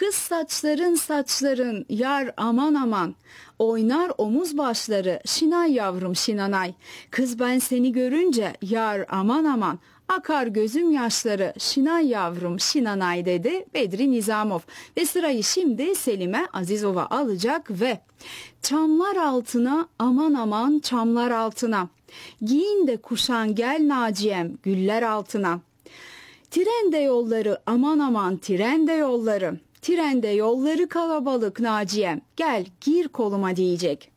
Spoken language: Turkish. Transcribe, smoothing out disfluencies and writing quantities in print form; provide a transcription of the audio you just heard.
Kız saçların saçların yar aman aman. Oynar omuz başları şinay yavrum şinanay. Kız ben seni görünce yar aman aman. Akar gözüm yaşları şinay yavrum şinanay dedi Bedri Nizamov. Ve sırayı şimdi Selime Azizova alacak ve çamlar altına aman aman çamlar altına. Giyin de kuşan gel Naciye'm güller altına. Trende yolları aman aman trende yolları. Trende yolları kalabalık Naciye'm gel gir koluma diyecek.